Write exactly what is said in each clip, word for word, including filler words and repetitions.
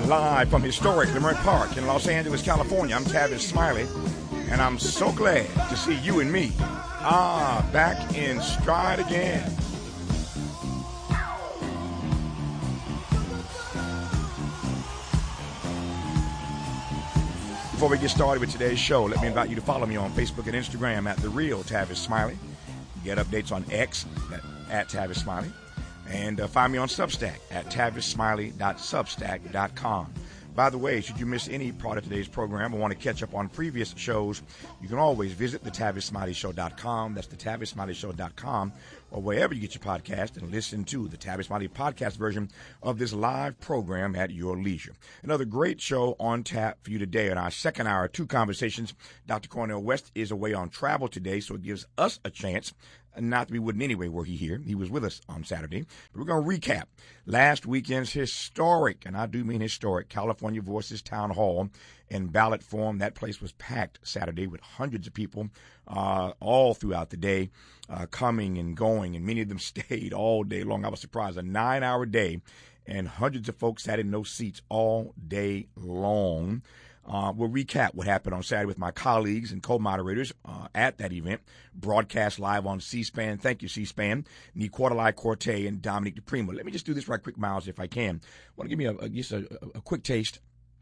Live from historic Leimert Park in Los Angeles, California, I'm Tavis Smiley, and I'm so glad to see you and me, ah, back in stride again. Before we get started with today's show, let me invite you to follow me on Facebook and Instagram at The Real Tavis Smiley. Get updates on X at, at Tavis Smiley. And uh, find me on Substack at tavis smiley dot substack dot com. By the way, should you miss any part of today's program or want to catch up on previous shows, you can always visit the tavis smiley show dot com. That's the tavis smiley show dot com, or wherever you get your podcast, and listen to the Tavis Smiley podcast version of this live program at your leisure. Another great show on tap for you today. In our second hour, two conversations, Doctor Cornel West is away on travel today, so it gives us a chance. Not that we wouldn't anyway were he here. He was with us on Saturday. But we're going to recap last weekend's historic, and I do mean historic, California Voices Town Hall in ballot form. That place was packed Saturday with hundreds of people uh, all throughout the day uh, coming and going, and many of them stayed all day long. I was surprised. A nine-hour day, and hundreds of folks sat in those seats all day long. Uh, we'll recap what happened on Saturday with my colleagues and co-moderators uh, at that event, broadcast live on C-SPAN. Thank you, C-SPAN. Nicola Corte and Dominique DePrimo. Let me just do this right quick, Miles, if I can. I want to give me a, a, just a, a quick taste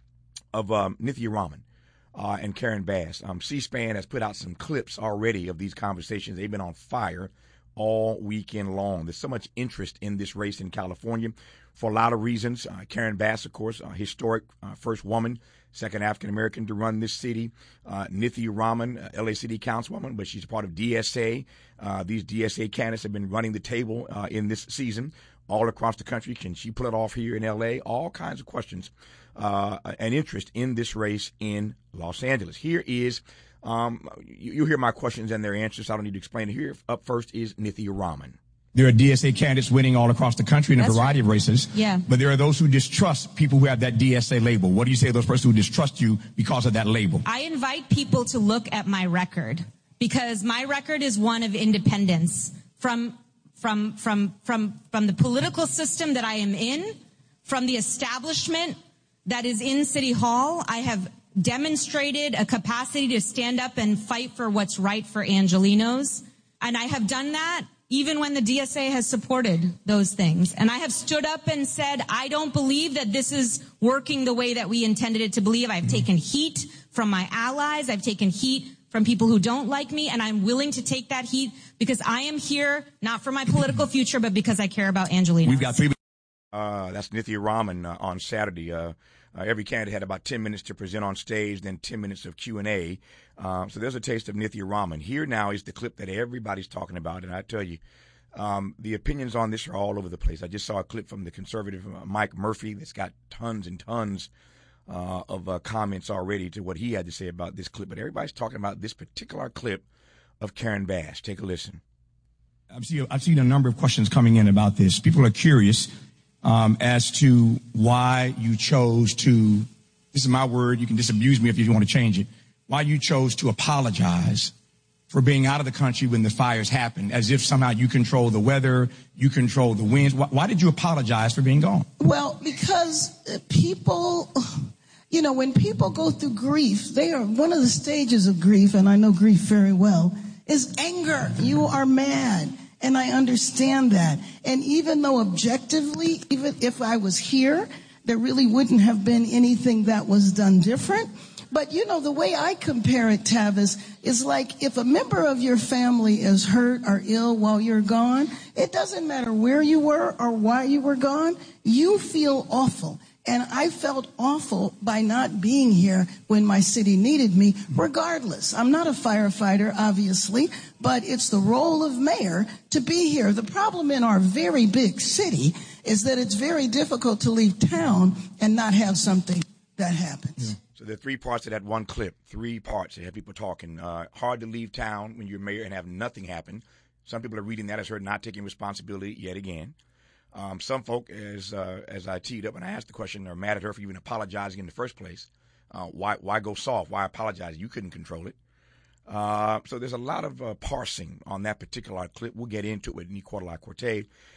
of um, Nithya Raman uh, and Karen Bass. Um, C-SPAN has put out some clips already of these conversations. They've been on fire all weekend long. There's so much interest in this race in California for a lot of reasons. Uh, Karen Bass, of course, a historic uh, first woman, second African-American to run this city. Uh, Nithya Raman, uh, L A City Councilwoman, but she's part of D S A. Uh, these D S A candidates have been running the table uh, in this season all across the country. Can she pull it off here in L A? All kinds of questions uh, and interest in this race in Los Angeles. Here is, um, you, you'll hear my questions and their answers. So I don't need to explain it. Here up first is Nithya Raman. There are D S A candidates winning all across the country in a That's variety right. of races. Yeah. But there are those who distrust people who have that D S A label. What do you say to those persons who distrust you because of that label? I invite people to look at my record, because my record is one of independence from from from from from the political system that I am in, from the establishment that is in City Hall. I have demonstrated a capacity to stand up and fight for what's right for Angelenos, and I have done that even when the D S A has supported those things. And I have stood up and said, I don't believe that this is working the way that we intended it to believe. I've taken heat from my allies. I've taken heat from people who don't like me. And I'm willing to take that heat because I am here not for my political future, but because I care about Angelenos. We've got three. Uh, that's Nithya Raman uh, on Saturday. Uh, uh, every candidate had about ten minutes to present on stage, then ten minutes of Q and A. Um, so there's a taste of Nithya Raman. Here now is the clip that everybody's talking about, and I tell you, um, the opinions on this are all over the place. I just saw a clip from the conservative uh, Mike Murphy that's got tons and tons uh, of uh, comments already to what he had to say about this clip. But everybody's talking about this particular clip of Karen Bass. Take a listen. I've seen, I've seen a number of questions coming in about this. People are curious um, as to why you chose to, this is my word, you can disabuse me if you want to change it, why you chose to apologize for being out of the country when the fires happened, as if somehow you control the weather, you control the winds. Why, why did you apologize for being gone? Well, because people, you know, when people go through grief, they are, one of the stages of grief, and I know grief very well, is anger. You are mad. And I understand that. And even though objectively, even if I was here, there really wouldn't have been anything that was done different. But, you know, the way I compare it, Tavis, is like if a member of your family is hurt or ill while you're gone, it doesn't matter where you were or why you were gone, you feel awful. And I felt awful by not being here when my city needed me, regardless. I'm not a firefighter, obviously, but it's the role of mayor to be here. The problem in our very big city is that it's very difficult to leave town and not have something that happens. Yeah. So there are three parts of that one clip, three parts. They have people talking. Uh, hard to leave town when you're mayor and have nothing happen. Some people are reading that as her not taking responsibility yet again. Um, some folk, as uh, as I teed up and I asked the question, are mad at her for even apologizing in the first place. Uh, why why go soft? Why apologize? You couldn't control it. Uh, so there's a lot of uh, parsing on that particular clip. We'll get into it with Nicola Corte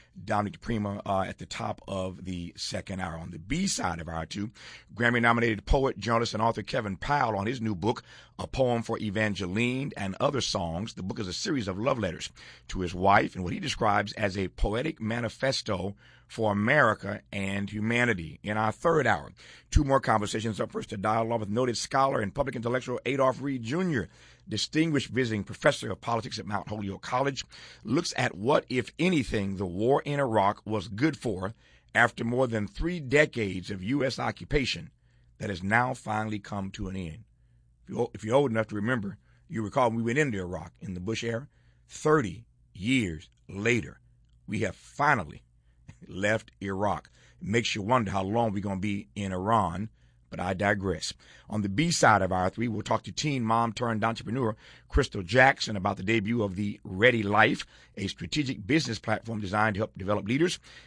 Dominic Prima uh, at the top of the second hour. On the B side of hour two, Grammy-nominated poet, journalist, and author Kevin Powell on his new book, A Poem for Evangeline and Other Songs. The book is a series of love letters to his wife and what he describes as a poetic manifesto for America and humanity. In our third hour, two more conversations. Up first, a dialogue with noted scholar and public intellectual Adolph Reed Junior, distinguished visiting professor of politics at Mount Holyoke College, looks at what, if anything, the war in Iraq was good for after more than three decades of U S occupation that has now finally come to an end. If you're, if you're old enough to remember, you recall we went into Iraq in the Bush era. thirty years later, we have finally left Iraq. It makes you wonder how long we're going to be in Iran, but I digress. On the B side of our three, we'll talk to teen mom turned entrepreneur Crystal Jackson about the debut of the Ready Life, a strategic business platform designed to help develop leaders